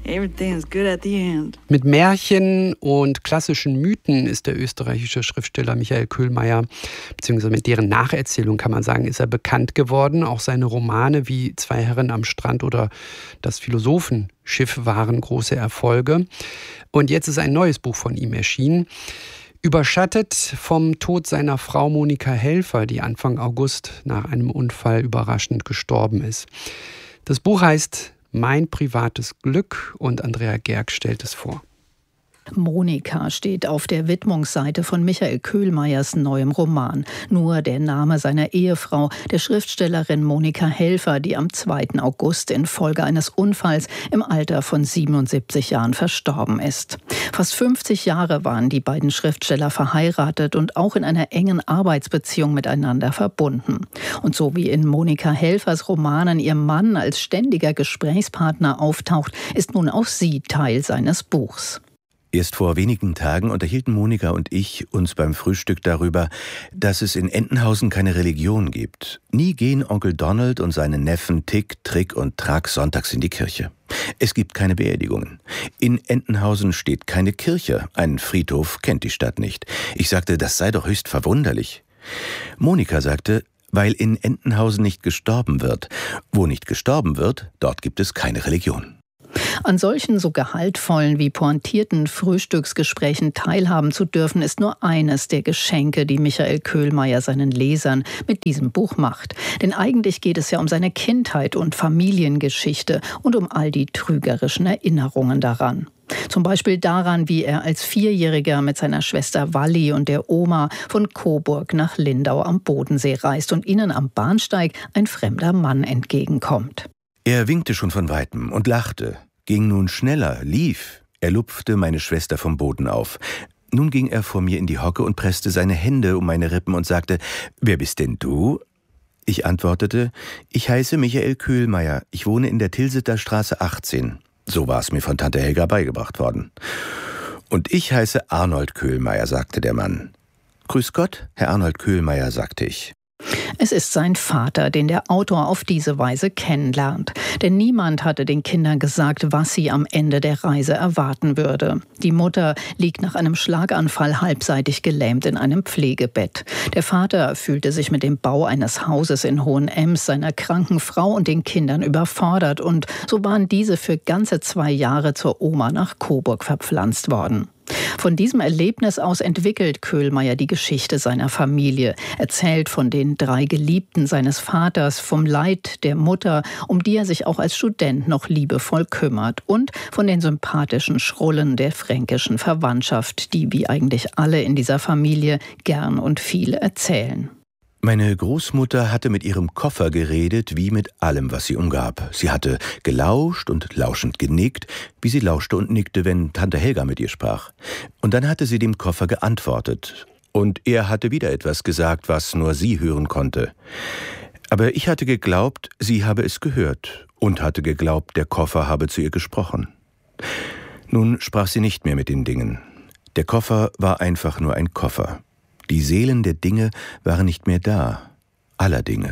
Everything is good at the end. Mit Märchen und klassischen Mythen ist der österreichische Schriftsteller Michael Köhlmeier, beziehungsweise mit deren Nacherzählung kann man sagen, ist er bekannt geworden. Auch seine Romane wie Zwei Herren am Strand oder Das Philosophenschiff waren große Erfolge. Und jetzt ist ein neues Buch von ihm erschienen. Überschattet vom Tod seiner Frau Monika Helfer, die Anfang August nach einem Unfall überraschend gestorben ist. Das Buch heißt Mein privates Glück und Andrea Gerg stellt es vor. Monika steht auf der Widmungsseite von Michael Köhlmeiers neuem Roman. Nur der Name seiner Ehefrau, der Schriftstellerin Monika Helfer, die am 2. August infolge eines Unfalls im Alter von 77 Jahren verstorben ist. Fast 50 Jahre waren die beiden Schriftsteller verheiratet und auch in einer engen Arbeitsbeziehung miteinander verbunden. Und so wie in Monika Helfers Romanen ihr Mann als ständiger Gesprächspartner auftaucht, ist nun auch sie Teil seines Buchs. Erst vor wenigen Tagen unterhielten Monika und ich uns beim Frühstück darüber, dass es in Entenhausen keine Religion gibt. Nie gehen Onkel Donald und seine Neffen Tick, Trick und Track sonntags in die Kirche. Es gibt keine Beerdigungen. In Entenhausen steht keine Kirche. Ein Friedhof kennt die Stadt nicht. Ich sagte, das sei doch höchst verwunderlich. Monika sagte, weil in Entenhausen nicht gestorben wird. Wo nicht gestorben wird, dort gibt es keine Religion. An solchen so gehaltvollen wie pointierten Frühstücksgesprächen teilhaben zu dürfen, ist nur eines der Geschenke, die Michael Köhlmeier seinen Lesern mit diesem Buch macht. Denn eigentlich geht es ja um seine Kindheit und Familiengeschichte und um all die trügerischen Erinnerungen daran. Zum Beispiel daran, wie er als Vierjähriger mit seiner Schwester Walli und der Oma von Coburg nach Lindau am Bodensee reist und ihnen am Bahnsteig ein fremder Mann entgegenkommt. Er winkte schon von Weitem und lachte, ging nun schneller, lief. Er lupfte meine Schwester vom Boden auf. Nun ging er vor mir in die Hocke und presste seine Hände um meine Rippen und sagte, »Wer bist denn du?« Ich antwortete, »Ich heiße Michael Köhlmeier. Ich wohne in der Tilsiter Straße 18. So war es mir von Tante Helga beigebracht worden. »Und ich heiße Arnold Köhlmeier«, sagte der Mann. »Grüß Gott, Herr Arnold Köhlmeier«, sagte ich. Es ist sein Vater, den der Autor auf diese Weise kennenlernt. Denn niemand hatte den Kindern gesagt, was sie am Ende der Reise erwarten würde. Die Mutter liegt nach einem Schlaganfall halbseitig gelähmt in einem Pflegebett. Der Vater fühlte sich mit dem Bau eines Hauses in Hohenems, seiner kranken Frau und den Kindern überfordert. Und so waren diese für ganze 2 Jahre zur Oma nach Coburg verpflanzt worden. Von diesem Erlebnis aus entwickelt Köhlmeier die Geschichte seiner Familie, erzählt von den 3 Geliebten seines Vaters, vom Leid der Mutter, um die er sich auch als Student noch liebevoll kümmert, und von den sympathischen Schrullen der fränkischen Verwandtschaft, die wie eigentlich alle in dieser Familie gern und viel erzählen. Meine Großmutter hatte mit ihrem Koffer geredet, wie mit allem, was sie umgab. Sie hatte gelauscht und lauschend genickt, wie sie lauschte und nickte, wenn Tante Helga mit ihr sprach. Und dann hatte sie dem Koffer geantwortet. Und er hatte wieder etwas gesagt, was nur sie hören konnte. Aber ich hatte geglaubt, sie habe es gehört und hatte geglaubt, der Koffer habe zu ihr gesprochen. Nun sprach sie nicht mehr mit den Dingen. Der Koffer war einfach nur ein Koffer. Die Seelen der Dinge waren nicht mehr da, aller Dinge.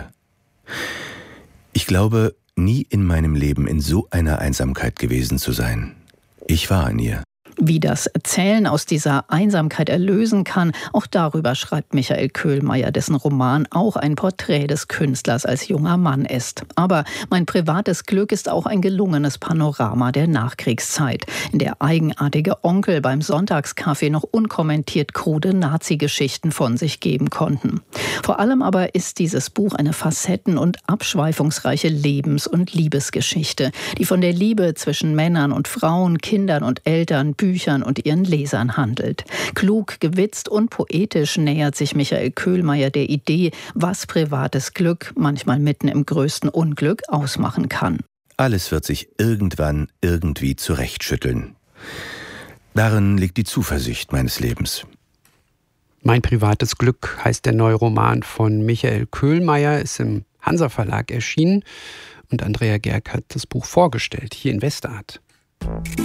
Ich glaube, nie in meinem Leben in so einer Einsamkeit gewesen zu sein. Ich war in ihr. Wie das Erzählen aus dieser Einsamkeit erlösen kann, auch darüber schreibt Michael Köhlmeier, dessen Roman auch ein Porträt des Künstlers als junger Mann ist. Aber Mein privates Glück ist auch ein gelungenes Panorama der Nachkriegszeit, in der eigenartige Onkel beim Sonntagskaffee noch unkommentiert krude Nazi-Geschichten von sich geben konnten. Vor allem aber ist dieses Buch eine facetten- und abschweifungsreiche Lebens- und Liebesgeschichte, die von der Liebe zwischen Männern und Frauen, Kindern und Eltern, Büchern und ihren Lesern handelt. Klug, gewitzt und poetisch nähert sich Michael Köhlmeier der Idee, was privates Glück manchmal mitten im größten Unglück ausmachen kann. Alles wird sich irgendwann irgendwie zurechtschütteln. Darin liegt die Zuversicht meines Lebens. Mein privates Glück heißt der neue Roman von Michael Köhlmeier, ist im Hansa Verlag erschienen und Andrea Gerg hat das Buch vorgestellt, hier in Westart.